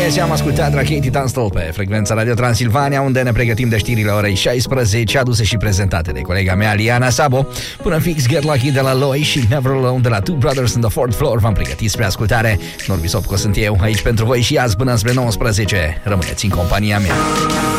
Dimineața am ascultat la Katie Tunstall pe frecvența Radio Transilvania, unde ne pregătim de știrile orei 16, aduse și prezentate de colega mea Liana Sabo. Până fix Get Lucky de la Loi și Never Alone de la Two Brothers in the Fourth Floor v-am pregătit spre ascultare. Norbi Sopco sunt eu, aici pentru voi și azi până spre 19. Rămâneți în compania mea.